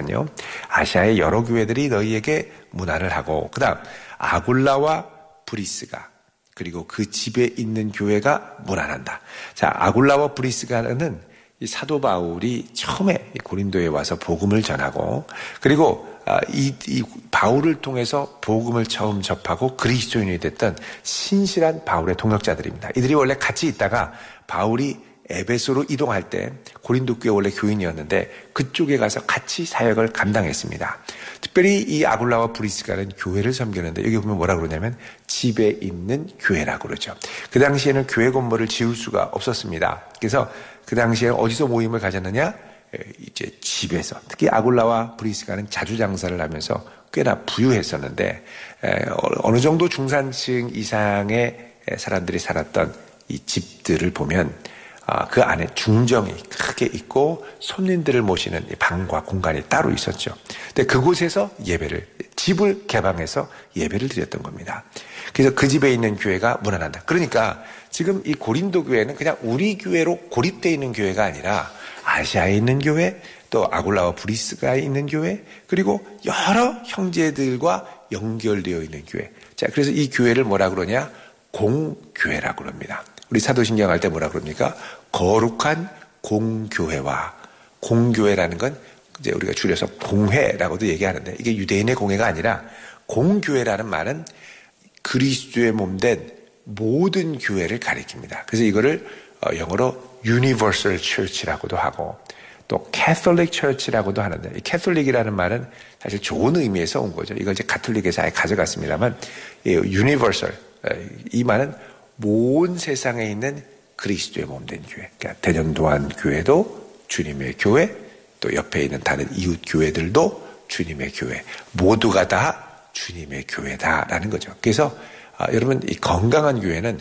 10절에는요. 아시아의 여러 교회들이 너희에게 문안을 하고 그다음 아굴라와 브리스가 그리고 그 집에 있는 교회가 문안한다. 자, 아굴라와 브리스가는 이 사도 바울이 처음에 고린도에 와서 복음을 전하고 그리고 이 바울을 통해서 복음을 처음 접하고 그리스도인이 됐던 신실한 바울의 동역자들입니다. 이들이 원래 같이 있다가 바울이 에베소로 이동할 때 고린도 교회 원래 교인이었는데 그쪽에 가서 같이 사역을 감당했습니다. 특별히 이 아굴라와 브리스가는 교회를 섬기는데 여기 보면 뭐라고 그러냐면 집에 있는 교회라고 그러죠. 그 당시에는 교회 건물을 지을 수가 없었습니다. 그래서 그 당시에 어디서 모임을 가졌느냐? 이제 집에서. 특히 아굴라와 브리스가는 자주 장사를 하면서 꽤나 부유했었는데 어느 정도 중산층 이상의 사람들이 살았던 이 집들을 보면 그 안에 중정이 크게 있고 손님들을 모시는 방과 공간이 따로 있었죠. 근데 그곳에서 집을 개방해서 예배를 드렸던 겁니다. 그래서 그 집에 있는 교회가 문안한다. 그러니까 지금 이 고린도 교회는 그냥 우리 교회로 고립되어 있는 교회가 아니라 아시아에 있는 교회, 또 아굴라와 브리스가에 있는 교회, 그리고 여러 형제들과 연결되어 있는 교회. 자, 그래서 이 교회를 뭐라 그러냐? 공교회라고 그럽니다. 우리 사도신경 할 때 뭐라 그럽니까? 거룩한 공교회와 공교회라는 건 이제 우리가 줄여서 공회라고도 얘기하는데 이게 유대인의 공회가 아니라 공교회라는 말은 그리스도의 몸된 모든 교회를 가리킵니다. 그래서 이거를 영어로 Universal Church라고도 하고 또 Catholic Church라고도 하는데 이 Catholic이라는 말은 사실 좋은 의미에서 온 거죠. 이걸 이제 가톨릭에서 아예 가져갔습니다만 Universal 이 말은 온 세상에 있는 그리스도의 몸된 교회. 그러니까 대전도안 교회도 주님의 교회, 또 옆에 있는 다른 이웃 교회들도 주님의 교회. 모두가 다 주님의 교회다라는 거죠. 그래서 여러분 이 건강한 교회는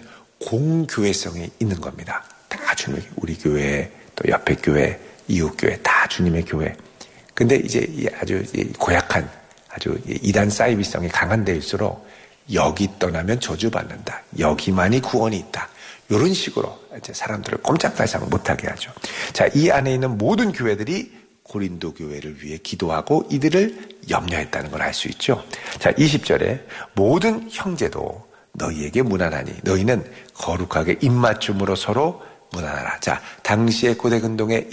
공교회성이 있는 겁니다. 다 주님, 우리 교회, 또 옆에 교회, 이웃 교회 다 주님의 교회. 근데 이제 아주 고약한 아주 이단 사이비성이 강한 데일수록 여기 떠나면 저주받는다. 여기만이 구원이 있다. 이런 식으로 이제 사람들을 꼼짝달싹 못하게 하죠. 자, 이 안에 있는 모든 교회들이 고린도 교회를 위해 기도하고 이들을 염려했다는 걸 알 수 있죠. 자, 20절에 모든 형제도 너희에게 문안하니 너희는 거룩하게 입맞춤으로 서로 문안하라. 자, 당시의 고대 근동의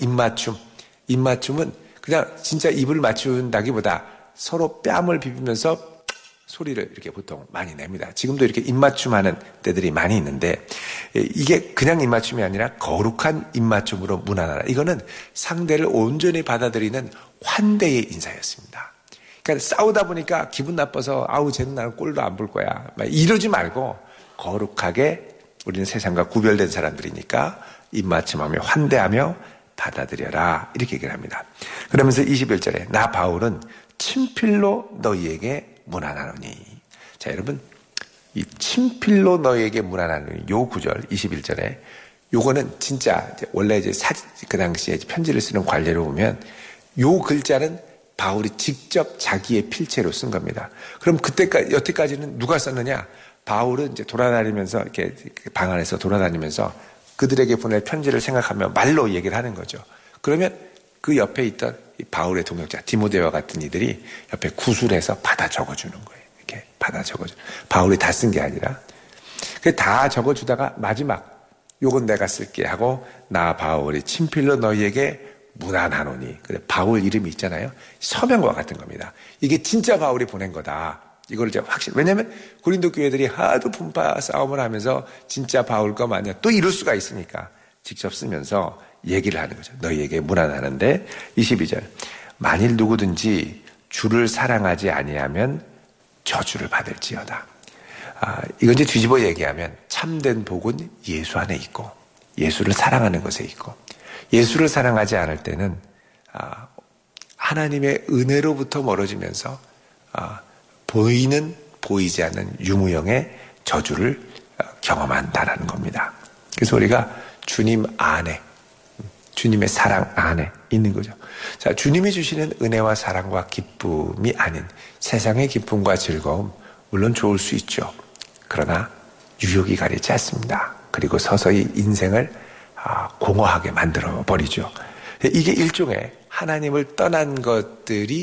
입맞춤은 그냥 진짜 입을 맞춘다기보다 서로 뺨을 비비면서 소리를 이렇게 보통 많이 냅니다. 지금도 이렇게 입맞춤하는 때들이 많이 있는데 이게 그냥 입맞춤이 아니라 거룩한 입맞춤으로 문안하라. 이거는 상대를 온전히 받아들이는 환대의 인사였습니다. 그러니까 싸우다 보니까 기분 나빠서 아우 쟤는 나는 꼴도 안 볼 거야. 이러지 말고 거룩하게 우리는 세상과 구별된 사람들이니까 입맞춤하며 환대하며 받아들여라. 이렇게 얘기를 합니다. 그러면서 21절에 나 바울은 친필로 너희에게 문안하노니. 자, 여러분 이 친필로 너희에게 문안하노니 요 구절 21절에 요거는 진짜 원래 이제 그 당시에 편지를 쓰는 관례로 보면 요 글자는 바울이 직접 자기의 필체로 쓴 겁니다. 그럼 여태까지는 누가 썼느냐? 바울은 이제 돌아다니면서 이렇게 방 안에서 돌아다니면서 그들에게 보낼 편지를 생각하며 말로 얘기를 하는 거죠. 그러면 그 옆에 있던 바울의 동역자 디모데와 같은 이들이 옆에 구술해서 받아 적어주는 거예요. 이렇게 받아 적어줘. 바울이 다 쓴 게 아니라 다 적어주다가 마지막 요건 내가 쓸게 하고 나 바울이 친필로 너희에게 문안하노니. 바울 이름이 있잖아요. 서명과 같은 겁니다. 이게 진짜 바울이 보낸 거다. 이걸 이제 왜냐면 고린도 교회들이 하도 분파 싸움을 하면서 진짜 바울 거 마냐 또 이럴 수가 있으니까 직접 쓰면서 얘기를 하는 거죠. 너희에게 문안하는데 22절 만일 누구든지 주를 사랑하지 아니하면 저주를 받을지어다. 이건 이제 뒤집어 얘기하면 참된 복은 예수 안에 있고 예수를 사랑하는 것에 있고 예수를 사랑하지 않을 때는 하나님의 은혜로부터 멀어지면서 보이지 않는 유무형의 저주를 경험한다라는 겁니다. 그래서 우리가 주님 안에 주님의 사랑 안에 있는 거죠. 자, 주님이 주시는 은혜와 사랑과 기쁨이 아닌 세상의 기쁨과 즐거움 물론 좋을 수 있죠. 그러나 유혹이 가리지 않습니다. 그리고 서서히 인생을 공허하게 만들어 버리죠. 이게 일종의 하나님을 떠난 것들이